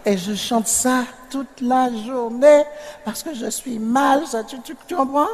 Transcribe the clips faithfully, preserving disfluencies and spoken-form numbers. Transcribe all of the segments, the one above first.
Et je chante ça toute la journée parce que je suis mal, ça, tu, tu, tu comprends?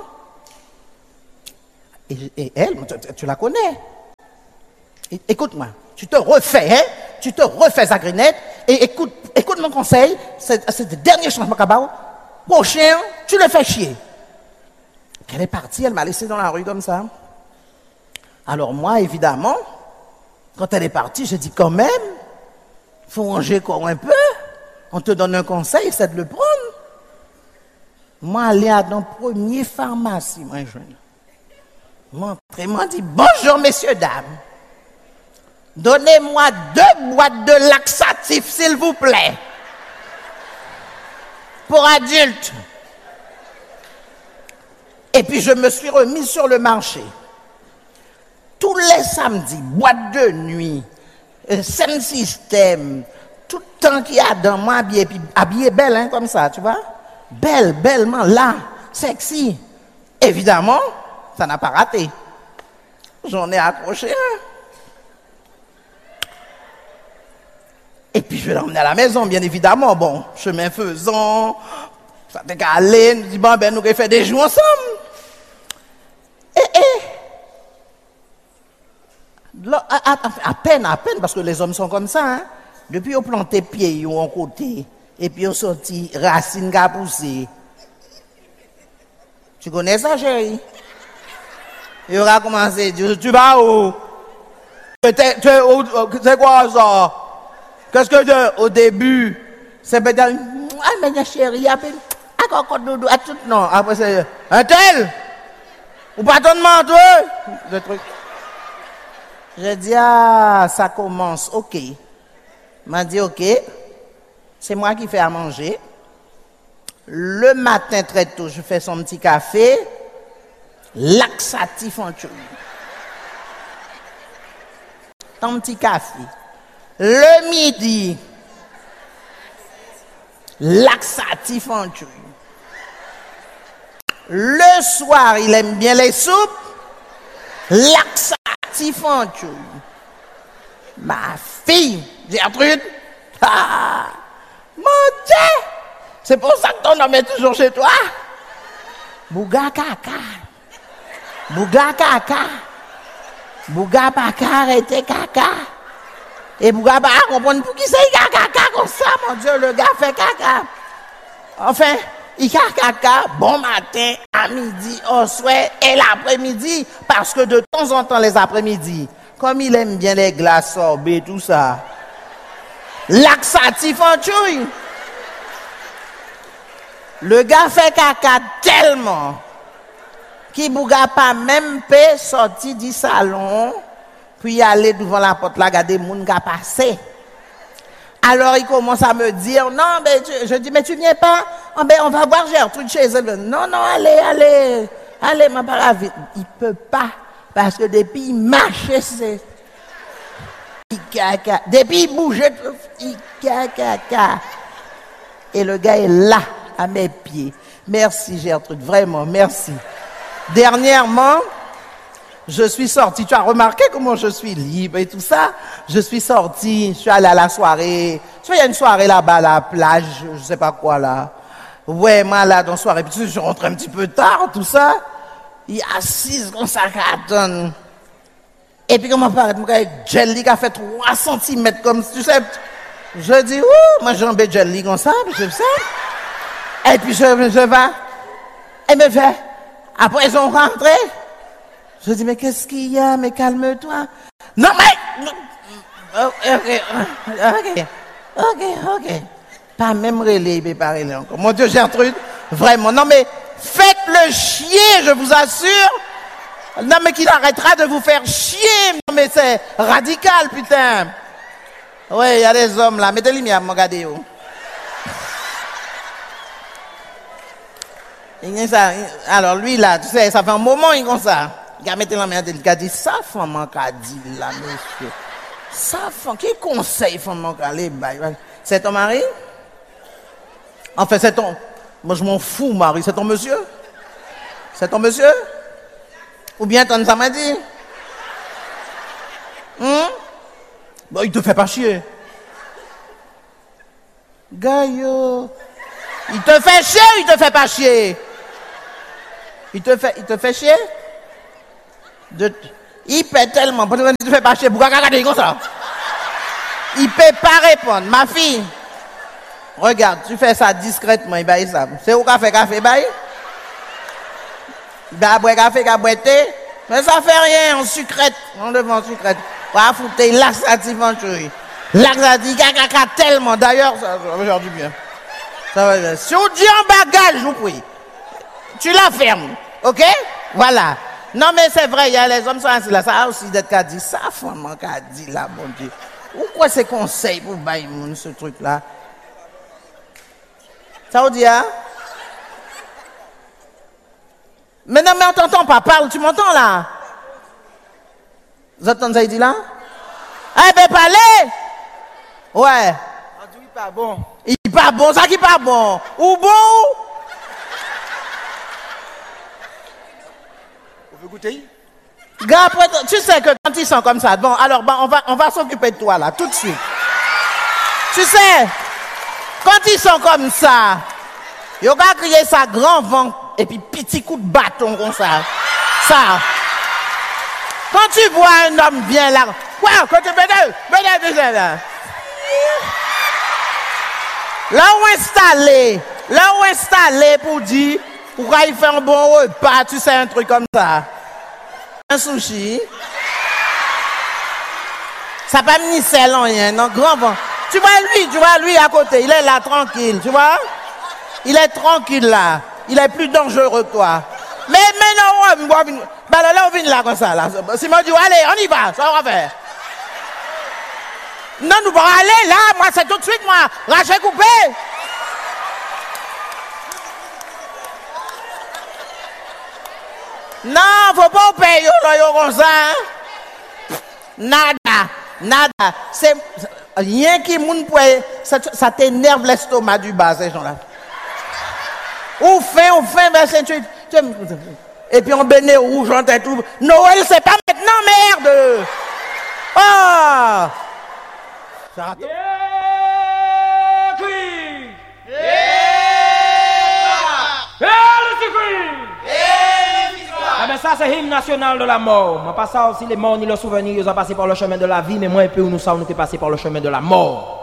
Et, et elle, tu, tu la connais. Et, écoute-moi, tu te refais, hein? Tu te refais sa grenette et écoute, écoute mon conseil, c'est, c'est le dernier changement cabao. Prochain, tu le fais chier. Elle est partie, elle m'a laissé dans la rue comme ça. Alors moi, évidemment, quand elle est partie, j'ai dit quand même, il faut ranger encore un peu. On te donne un conseil, c'est de le prendre. Moi, aller à dans la première pharmacie, moi, je m'entrée, m'a dit, bonjour, messieurs, dames. Donnez-moi deux boîtes de laxatifs, s'il vous plaît. Pour adultes. Et puis, je me suis remis sur le marché. Tous les samedis, boîte de nuit, euh, sound system, tout le temps qu'il y a dans moi, habillé, puis habillé belle, hein, comme ça, tu vois? Belle, bellement, là, sexy. Évidemment, ça n'a pas raté. J'en ai accroché un. Et puis je vais l'emmener à la maison, bien évidemment. Bon, chemin faisant, ça t'est qu'à aller, nous dit, bon, ben, nous allons faire des jours ensemble. Et, et, là, à, à, à peine, à peine, parce que les hommes sont comme ça, hein. Depuis, on planté pieds, ils ont côté, et puis on sorti racines qui a poussé. Tu connais ça, chérie? Et on a commencé à dire, tu vas où? C'est quoi ça? Qu'est-ce que tu au début? C'est peut-être, ah, mais ma chérie, après, ah, quand doudou, à tout, non. Après, c'est, un tel? Ou pas ton demande, toi? Le truc. Je dis, ah, ça commence, ok. M'a dit, ok, c'est moi qui fais à manger. Le matin, très tôt, je fais son petit café, laxatif en tuile. Ton petit café. Le midi, laxatif en tuile. Le soir, il aime bien les soupes, laxatif en tuile. Ma fille, Gertrude, ah, mon Dieu, c'est pour ça que ton homme est toujours chez toi. Bouga kaka, bouga kaka, bouga pas arrêter kaka. Et bouga pas comprendre pour qui c'est kaka comme ça, mon Dieu, le gars fait caca. Enfin, il fait caca bon matin, à midi, au soir et l'après-midi, parce que de temps en temps, les après-midi, comme il aime bien les glaces sorbet, tout ça, laxatif en chouille. Le gars fait caca tellement qu'il bouga pas même pas sorti du salon, puis aller devant la porte là, regarder les gens qui passé. Alors il commence à me dire, non, mais je, je dis, mais tu viens pas? Oh, ben, on va voir Gertrude chez elle. Non, non, allez, allez, allez, ma parole vite. Il peut pas, parce que depuis il marchait, c'est... Depuis il bougeait, il caca. Et le gars est là, à mes pieds. Merci Gertrude, vraiment, merci. Dernièrement, je suis sortie, tu as remarqué comment je suis libre et tout ça. Je suis sortie, je suis allée à la soirée. Tu vois, il y a une soirée là-bas à la plage, je sais pas quoi là. Ouais, moi là, dans la soirée, puis je suis rentrée un petit peu tard, tout ça. Il est assise comme ça, attends. Et puis comment paraît, mon gars, Jelly qui a fait trois centimètres comme tu sais. Je dis, ouh, moi j'ai un peu Jelly comme ça, je sais. Et puis je, je vais, elle me fait, après ils ont rentré. Je dis, mais qu'est-ce qu'il y a? Mais calme-toi. Non, mais... Ok, ok, ok, ok. Pas même relais, mais pas relais encore. Mon Dieu, Gertrude, vraiment. Non, mais faites-le chier, je vous assure. Non, mais qu'il arrêtera de vous faire chier. Non, mais c'est radical, putain. Oui, il y a des hommes là. Mettez-les lumière, mon regardez. Alors, lui, là, tu sais, ça fait un moment, il est comme ça. Il a mis la main, il a dit, ça, femme, il a dit, là, monsieur. Ça, femme, qui conseille, femme, c'est ton mari? Enfin, c'est ton... Moi, je m'en fous, mari. C'est ton monsieur? C'est ton monsieur? Ou bien ton ça m'a dit? Hum? Bon, il te fait pas chier. Gaillot. Il te fait chier ou il te fait pas chier? Il te fait, il te fait chier? De, il paie tellement. Parce que tu te fais pas chier. Pourquoi regarder comme ça? Il peut pas répondre. Ma fille, regarde, tu fais ça discrètement. Il baille ça. C'est où qu'a fait café baille? Il va boire café, qu'a boire thé. Mais ça fait rien, en sucrète. On devant en sucrète. On va foutre laxatif en chouille. Laxatif, caca tellement. D'ailleurs, ça va faire du bien. Ça va bien. Si on dit en bagage, vous prie. Tu la fermes. OK? Voilà. Non, mais c'est vrai, il y a les hommes sont ainsi là. Ça a aussi d'être qu'a dit. Ça, fondement qu'a dit là, bon Dieu. Pourquoi ces conseils pour bailler ce truc-là? Ça vous dit, hein? Mais non, mais on t'entend pas. Parle, tu m'entends là? Vous entendez ça, il dit là? Eh ben, parlez! Ouais. On dit pas bon. Il pas bon, ça qui pas bon. Ou bon? Vous voulez goûter? Gars, tu sais que quand ils sont comme ça, bon, alors bon, on va, on va s'occuper de toi là, tout de suite. Tu sais, quand ils sont comme ça, ils vont crier ça grand vent et puis petit coup de bâton comme ça. Ça. Quand tu vois un homme bien là, ouais, quand tu veux là, là. Là où installé, là où installé pour dire, pourquoi il fait un bon repas, tu sais, un truc comme ça. Un sushi. Ça pas mis sel en rien, non, grand vent. Tu vois lui, tu vois lui à côté, il est là tranquille, tu vois? Il est tranquille là. Il est plus dangereux que toi. Mais maintenant, on va ben là, on vient là comme ça là. Simon dit, allez, on y va, ça on va faire. Non, nous allons aller là, moi c'est tout de suite, moi, raché coupé. Non, faut pas payer là, comme ça. Hein? Nada, nada. C'est rien qui moun pour ça, ça t'énerve l'estomac du bas, ces gens-là. Ou fin, ou fin, ben c'est tu, tu, et puis on béné rouge, on t'a tout. Noël, c'est pas maintenant, merde. Oh! Ça Yeah, Queen! Yeah! Yeah, le Queen! Ah ben ça c'est l'hymne national de la mort. Mais pas ça aussi les morts ni le souvenir, ils ont passé par le chemin de la vie, mais moi un peu où nous savons nous qui passé par le chemin de la mort.